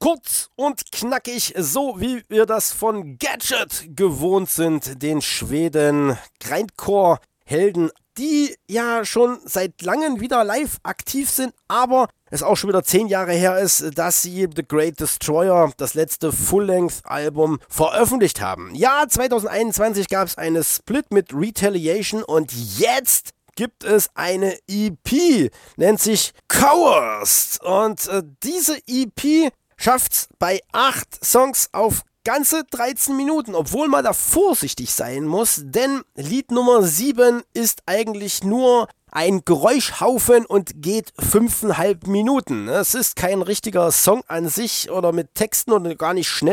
Kurz und knackig, so wie wir das von Gadget gewohnt sind, den Schweden Grindcore-Helden, die ja schon seit langem wieder live aktiv sind, aber es auch schon wieder 10 Jahre her ist, dass sie The Great Destroyer, das letzte Full-Length-Album, veröffentlicht haben. Ja, 2021 gab es eine Split mit Retaliation und jetzt gibt es eine EP, nennt sich Coerced. Und diese EP schafft's bei 8 Songs auf ganze 13 Minuten, obwohl man da vorsichtig sein muss, denn Lied Nummer 7 ist eigentlich nur ein Geräuschhaufen und geht 5,5 Minuten. Es ist kein richtiger Song an sich oder mit Texten und gar nicht schnell.